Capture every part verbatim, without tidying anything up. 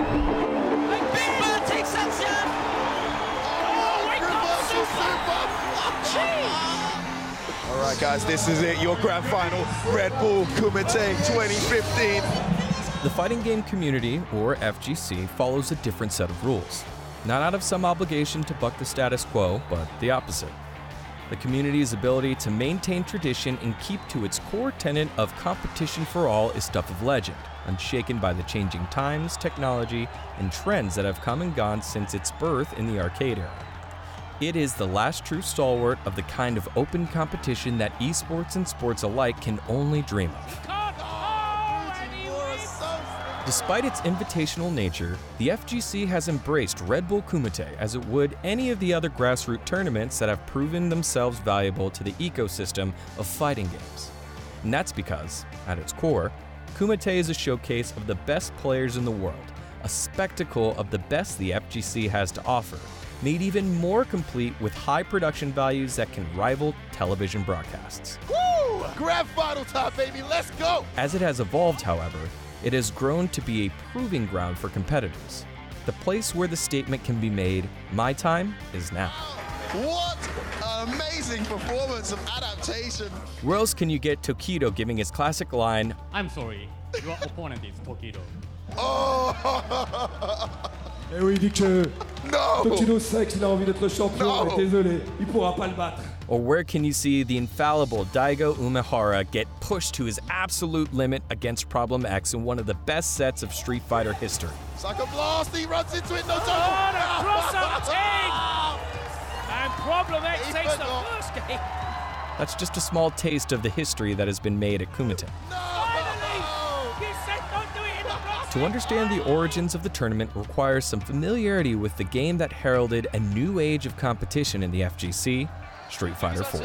Big Bird takes action! Oh, wake up, super! All right, guys, this is it, your grand final, Red Bull Kumite twenty fifteen. The fighting game community, or F G C, follows a different set of rules. Not out of some obligation to buck the status quo, but the opposite. The community's ability to maintain tradition and keep to its core tenet of competition for all is stuff of legend, unshaken by the changing times, technology, and trends that have come and gone since its birth in the arcade era. It is the last true stalwart of the kind of open competition that esports and sports alike can only dream of. Despite its invitational nature, the F G C has embraced Red Bull Kumite as it would any of the other grassroots tournaments that have proven themselves valuable to the ecosystem of fighting games. And that's because, at its core, Kumite is a showcase of the best players in the world, a spectacle of the best the F G C has to offer, made even more complete with high production values that can rival television broadcasts. Woo! Grand final time, baby, let's go! As it has evolved, however, it has grown to be a proving ground for competitors. The place where the statement can be made, my time is now. What an amazing performance of adaptation. Where else can you get Tokido giving his classic line, I'm sorry, your opponent is Tokido. Oh! Eh oui, vu que No! Tokido sait qu'il a envie d'être champion, No. mais désolé, il pourra pas le battre. or where can you see the infallible Daigo Umehara get pushed to his absolute limit against Problem X in one of the best sets of Street Fighter history? Psycho Blast, he runs into it, no Oh, double! the cross-up team! And Problem X He takes the forgot. first game. That's just a small taste of the history that has been made at Kumite. Finally! You said don't do it in the cross. To understand the origins of the tournament requires some familiarity with the game that heralded a new age of competition in the F G C, Street Fighter four.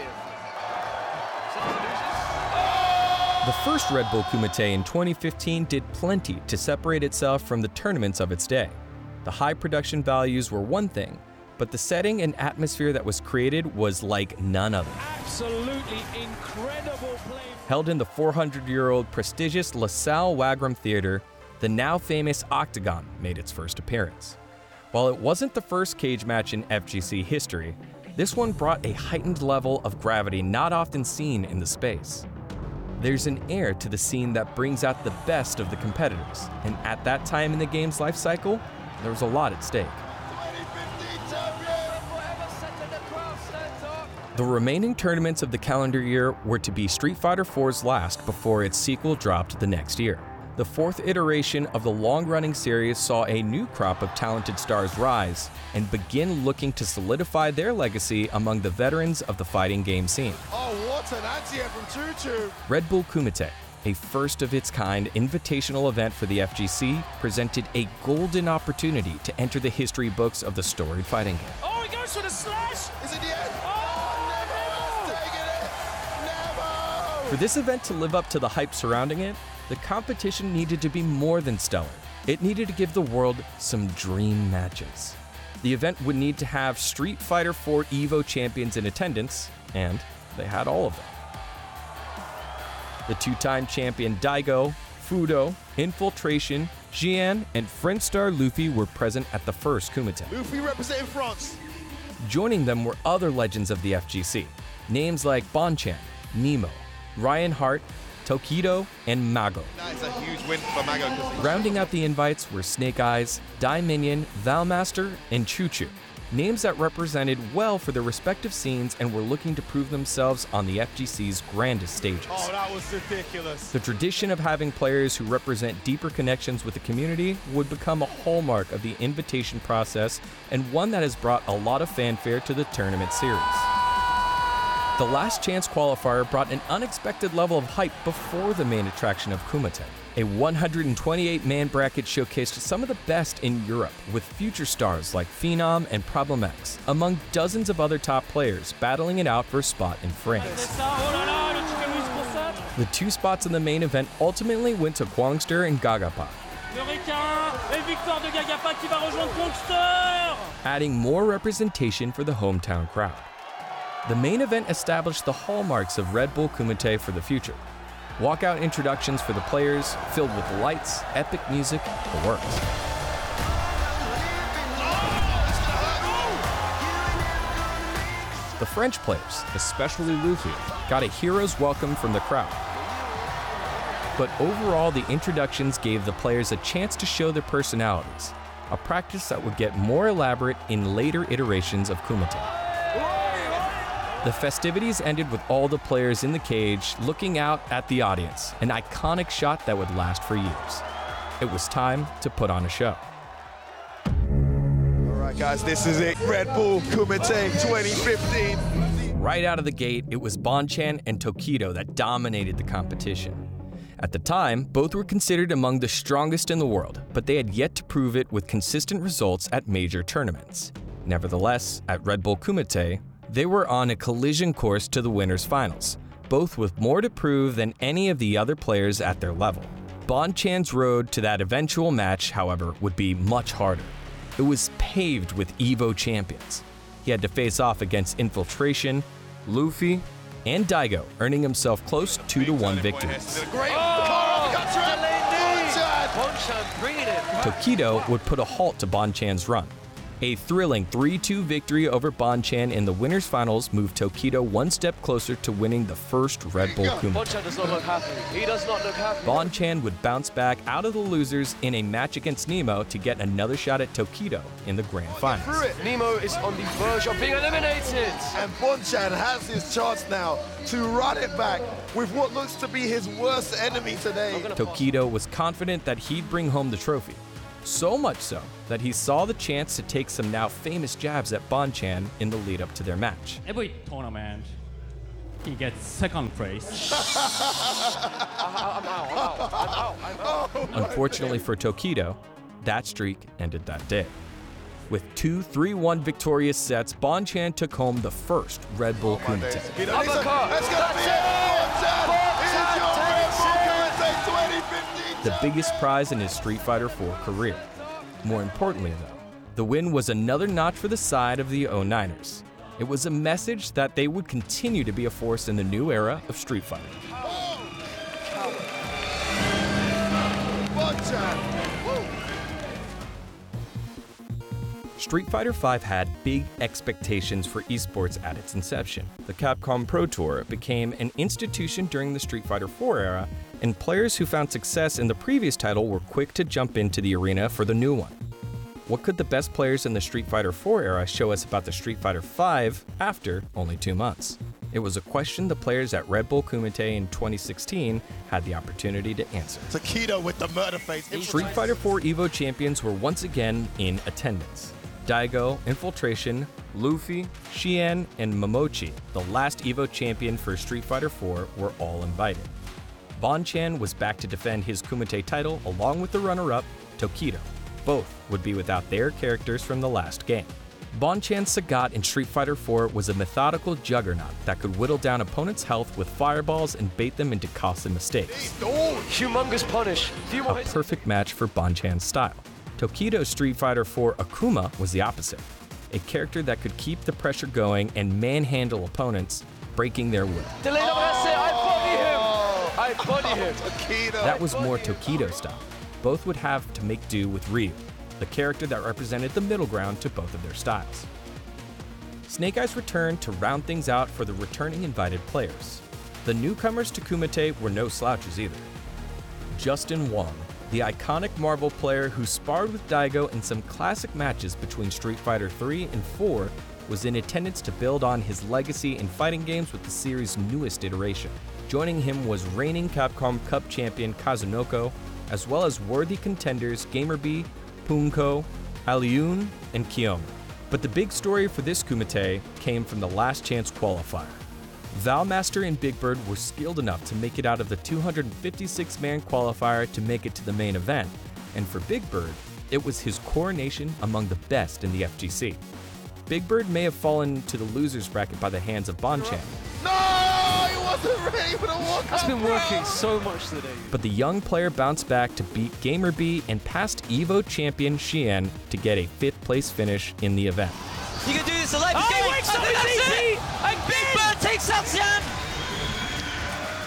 The first Red Bull Kumite in twenty fifteen did plenty to separate itself from the tournaments of its day. The high production values were one thing, but the setting and atmosphere that was created was like none other. Absolutely incredible play. Held in the four hundred year old prestigious LaSalle Wagram Theater, the now famous Octagon made its first appearance. While it wasn't the first cage match in F G C history, this one brought a heightened level of gravity not often seen in the space. There's an air to the scene that brings out the best of the competitors, and at that time in the game's life cycle, there was a lot at stake. The remaining tournaments of the calendar year were to be Street Fighter four's last before its sequel dropped the next year. The fourth iteration of the long-running series saw a new crop of talented stars rise and begin looking to solidify their legacy among the veterans of the fighting game scene. Oh, what an anti-air from Choo-Choo! Red Bull Kumite, a first-of-its-kind invitational event for the F G C, presented a golden opportunity to enter the history books of the storied fighting game. Oh, he goes for the slash. Is it the end? Oh, Never has taken it! Never! For this event to live up to the hype surrounding it, the competition needed to be more than stellar. It needed to give the world some dream matches. The event would need to have Street Fighter four EVO champions in attendance, and they had all of them. The two-time champion Daigo, Fudo, Infiltration, Xian, and French star Luffy were present at the first Kumite. Luffy representing France. Joining them were other legends of the F G C, names like Bonchan, Nemo, Ryan Hart, Tokido, and Mago. That is a huge win for Mago. Rounding out the invites were Snake Eyes, Die Minion, Valmaster, and Choo-Choo, names that represented well for their respective scenes and were looking to prove themselves on the F G C's grandest stages. Oh, that was ridiculous. The tradition of having players who represent deeper connections with the community would become a hallmark of the invitation process and one that has brought a lot of fanfare to the tournament series. The Last Chance qualifier brought an unexpected level of hype before the main attraction of Kumite. A one hundred twenty-eight man bracket showcased some of the best in Europe, with future stars like Phenom and Problem X, among dozens of other top players battling it out for a spot in France. The two spots in the main event ultimately went to Kwangster and Gagapa, adding more representation for the hometown crowd. The main event established the hallmarks of Red Bull Kumite for the future. Walkout introductions for the players, filled with lights, epic music, the works. The French players, especially Luffy, got a hero's welcome from the crowd. But overall, the introductions gave the players a chance to show their personalities, a practice that would get more elaborate in later iterations of Kumite. The festivities ended with all the players in the cage looking out at the audience, an iconic shot that would last for years. It was time to put on a show. All right, guys, this is it. Red Bull Kumite twenty fifteen. Right out of the gate, it was Bonchan and Tokido that dominated the competition. At the time, both were considered among the strongest in the world, but they had yet to prove it with consistent results at major tournaments. Nevertheless, at Red Bull Kumite, they were on a collision course to the winners' finals, both with more to prove than any of the other players at their level. Bonchan's road to that eventual match, however, would be much harder. It was paved with EVO champions. He had to face off against Infiltration, Luffy, and Daigo, earning himself close two to one victories. Tokido would put a halt to Bonchan's run. A thrilling three two victory over Bonchan in the winners' finals moved Tokido one step closer to winning the first Red Bull Kumite. Bonchan does not look happy. He does not look happy. Bonchan would bounce back out of the losers in a match against Nemo to get another shot at Tokido in the grand finals. Nemo is on the verge of being eliminated. And Bonchan has his chance now to run it back with what looks to be his worst enemy today. Tokido was confident that he'd bring home the trophy. So much so that he saw the chance to take some now famous jabs at Bonchan in the lead up to their match. Every tournament, he gets second place. I'm out, I'm out, I'm out, I'm out. Unfortunately for Tokido, that streak ended that day. With two three one victorious sets, Bonchan took home the first Red Bull Kumite. Uppercut. Let's go. The biggest prize in his Street Fighter four career. More importantly though, the win was another notch for the side of the oh niners. It was a message that they would continue to be a force in the new era of Street Fighter. Street Fighter five had big expectations for esports at its inception. The Capcom Pro Tour became an institution during the Street Fighter four era, and players who found success in the previous title were quick to jump into the arena for the new one. What could the best players in the Street Fighter four era show us about the Street Fighter five after only two months? It was a question the players at Red Bull Kumite in twenty sixteen had the opportunity to answer. Tokido with the murder face. Street Fighter four EVO champions were once again in attendance. Daigo, Infiltration, Luffy, Xian, and Momochi, the last EVO champion for Street Fighter four, were all invited. Bonchan was back to defend his Kumite title along with the runner-up, Tokido. Both would be without their characters from the last game. Bonchan's Sagat in Street Fighter four was a methodical juggernaut that could whittle down opponents' health with fireballs and bait them into costly mistakes. Humongous punish. Few more A hits. perfect match for Bonchan's style. Tokido's Street Fighter four Akuma was the opposite, a character that could keep the pressure going and manhandle opponents, breaking their will. Delayed over, that's it. I body him. I body him. Tokido. That was more Tokido style. Both would have to make do with Ryu, the character that represented the middle ground to both of their styles. Snake Eyes returned to round things out for the returning invited players. The newcomers to Kumite were no slouches either. Justin Wong, the iconic Marvel player who sparred with Daigo in some classic matches between Street Fighter three and four, was in attendance to build on his legacy in fighting games with the series' newest iteration. Joining him was reigning Capcom Cup champion Kazunoko, as well as worthy contenders GamerB, Punko, Alioun, and Kiyomi. But the big story for this Kumite came from the last chance qualifier. Valmaster and Big Bird were skilled enough to make it out of the two hundred fifty-six man qualifier to make it to the main event, and for Big Bird, it was his coronation among the best in the F G C. Big Bird may have fallen to the losers bracket by the hands of Bonchan. No, he wasn't ready for the walk. It's been working so much today. But the young player bounced back to beat GamerB and past EVO champion Xian to get a fifth place finish in the event. You can do this alive. Oh, Game he wakes I up, think it's that's easy. it. And Big Bird takes out Xian.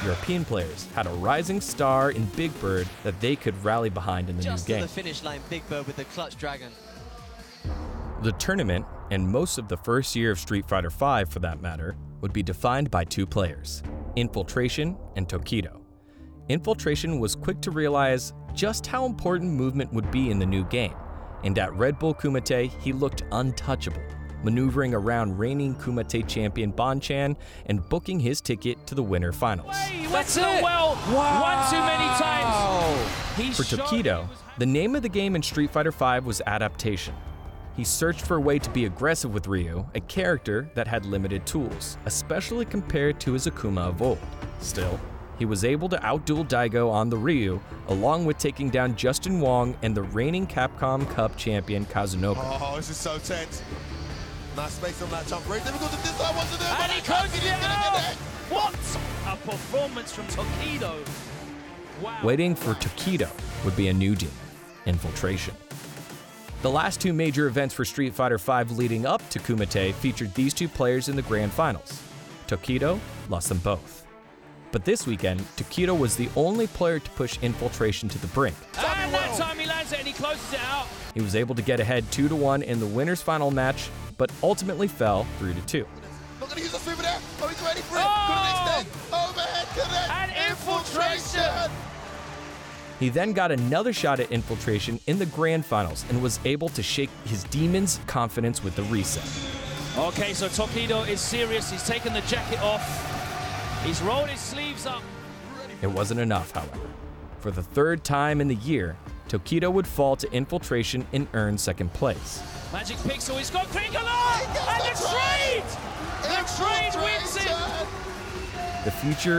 European players had a rising star in Big Bird that they could rally behind in the Just new to game. the finish line, Big Bird with the clutch dragon. The tournament, and most of the first year of Street Fighter five for that matter, would be defined by two players, Infiltration and Tokido. Infiltration was quick to realize just how important movement would be in the new game, and at Red Bull Kumite he looked untouchable, maneuvering around reigning Kumite champion Bonchan and booking his ticket to the winter finals. He went so well one too many times. He For showed Tokido, he was- the name of the game in Street Fighter five was Adaptation. He searched for a way to be aggressive with Ryu, a character that had limited tools, especially compared to his Akuma of old. Still, he was able to outduel Daigo on the Ryu, along with taking down Justin Wong and the reigning Capcom Cup champion Kazunoko. Oh, this is so tense. Nice space on that jump. Very difficult to decide what to do. And he closes it out! What a performance from Tokido. Wow. Waiting for Tokido would be a new demon, Infiltration. The last two major events for Street Fighter five leading up to Kumite featured these two players in the grand finals. Tokido lost them both. But this weekend, Tokido was the only player to push Infiltration to the brink. And that time he lands it and he closes it out. He was able to get ahead two to one in the winner's final match, but ultimately fell three to two. Not gonna use the sweeper there. Oh, he's ready for it. Oh! Couldn't extend. Overhead connect. And Infiltration. He then got another shot at Infiltration in the grand finals and was able to shake his demon's confidence with the reset. Okay, so Tokido is serious. He's taken the jacket off. He's rolled his sleeves up. It wasn't enough, however. For the third time in the year, Tokido would fall to Infiltration and earn second place. Magic Pixel, he's got King Alarm! And the trade! The trade wins it! The future